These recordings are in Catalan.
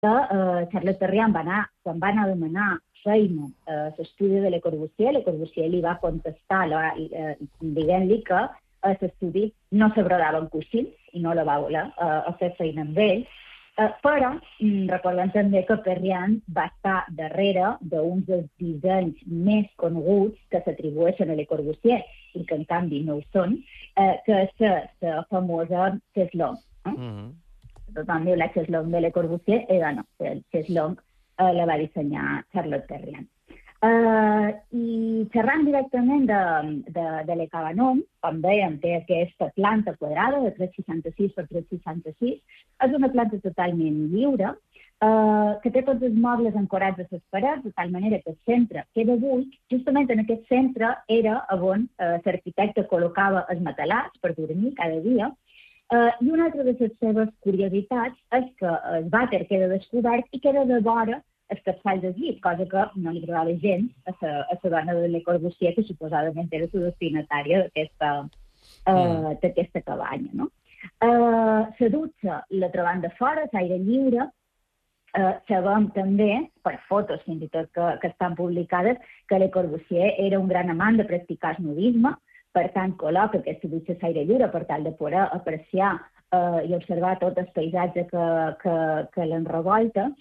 Charles Perriand quan va anar a demanar feina a l'estudi de Le Corbusier li va contestar dient-li que a l'estudi no s'agradaven cosins i no la va voler fer feina amb ell. Però recordem també que Perriand va estar darrere d'un dels dissenys més coneguts que s'atribueixen a Le Corbusier i que en canvi no ho són, que és la famosa Chaiselongue. Tothom diu la Chaiselongue de Le Corbusier, no, el Chaiselongue la va dissenyar Charlotte Perriand. I xerrant directament de Le Cabanon, com dèiem, té aquesta planta quadrada de 3,66 per 3,66, és una planta totalment lliure, que té tots els mobles ancorats a les parets, de tal manera que el centre queda buit. Justament en aquest centre era on l'arquitecte col·locava els matalars per dormir cada dia. I una altra de les seves curiositats és que el vàter queda descobert i queda de vora el capçal del llit, cosa que no li agradava gens a la dona de Le Corbusier, que suposadament era la destinatària d'aquesta cabanya. No? La dutxa la trobam de fora, l'aire lliure. Sabem també, per fotos fins i tot que estan publicades, que Le Corbusier era un gran amant de practicar el nudisme, per tant, col·loca aquesta dutxa a l'aire lliure per tal de poder apreciar i observar tot el paisatge que l'enrevolta.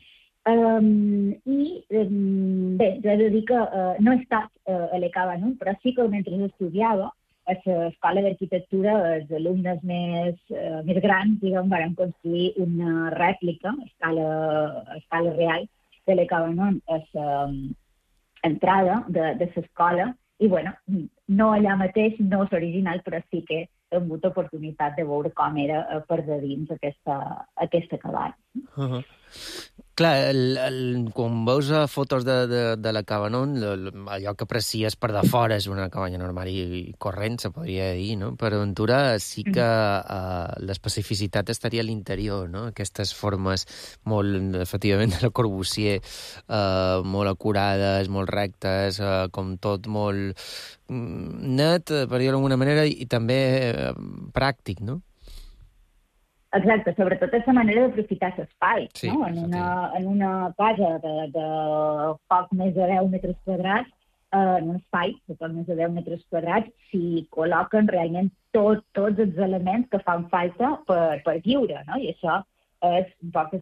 I bé, jo he de dir que no he estat a Le Cabanon, però sí que mentre estudiava a l'escola d'arquitectura els alumnes més grans, diguem, van construir una rèplica a escala real de Le Cabanon a l'entrada de l'escola. I, bueno, no allà mateix, no és original, però sí que he tingut oportunitat de veure com era per de dins aquesta cabanya. Clar, quan veus fotos de la Cabanon, allò que aprecies per de fora és una cabanya normal i corrent, se podria dir, no? Per aventura sí que l'especificitat estaria a l'interior, no? Aquestes formes molt, efectivament, de la Corbusier, molt acurades, molt rectes, com tot molt net, per dir-ho d'alguna manera, i també pràctic, no? Exacte, sobretot és la manera d'aprofitar l'espai. Sí, no? En una casa de poc més de 10 metres quadrats, en un espai de poc més de 10 metres quadrats, s'hi col·loquen realment tots els elements que fan falta per viure, no? I això és un poc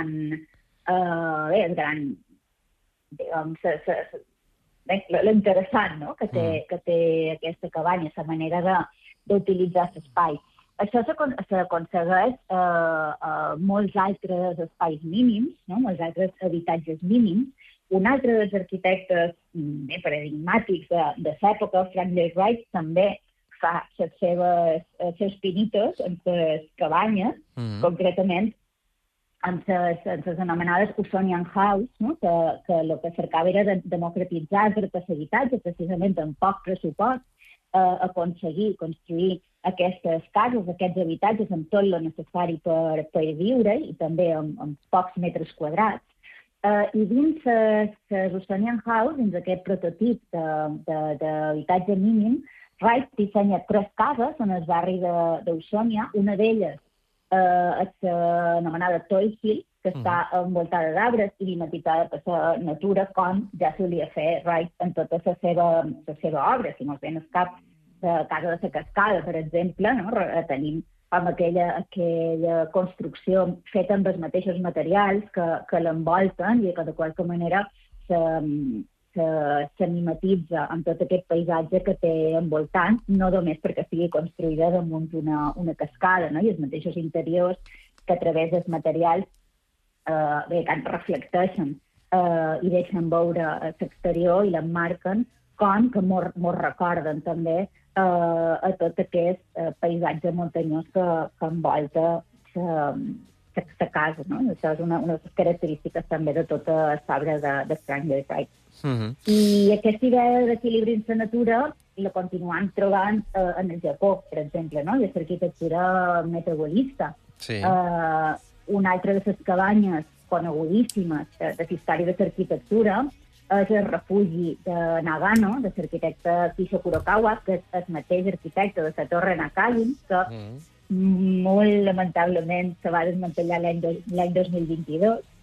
l'interessant, no? Que té aquesta cabanya, la manera d'utilitzar l'espai. Això s'aconsegueix a molts altres espais mínims, no? Molts altres habitatges mínims. Un altre dels arquitectes paradigmàtics de l'època, Frank Lloyd Wright, també fa els seus pinitos en les cabanyes, concretament en les anomenades Usonian House, no? Que el que cercava era democratitzar el habitatge, precisament amb poc pressupost, aconseguir construir aquestes cases, aquests habitatges amb tot el necessari per viure i també amb pocs metres quadrats. I dins el Usonian House, dins aquest prototip d'habitatge mínim, Wright dissenya 3 cases en el barri d'Usonia. Una d'elles és anomenada Toy Hill, que està envoltada d'arbres i climatitzada per la natura, com ja solia fer Wright en tota la seva obra. Si mos ven el cap de Casa de la Cascada, per exemple, no? Tenim com aquella construcció feta amb els mateixos materials que l'envolten i que de qualque manera se mimetitza amb tot aquest paisatge que té envoltant, no només perquè sigui construïda damunt una cascada, no? I els mateixos interiors que a través dels materials reflecteixen i deixen veure l'exterior i l'emmarquen, com que mos recorden també a tot aquest paisatge muntanyós que envolta la casa, no? Això és una de les característiques també de tota l'obra de Frank Lloyd Wright. I aquesta idea d'equilibri amb la natura la continuem trobant en el Japó, per exemple, no? I l'arquitectura metabolista. Sí. Una altra de les cabanyes conegudíssimes de la història de l'arquitectura és el refugi de Nagano, de l'arquitecte Kisho Kurokawa, que és el mateix arquitecte de la Torre Nakagin, que molt lamentablement se va desmantellar l'any 2022.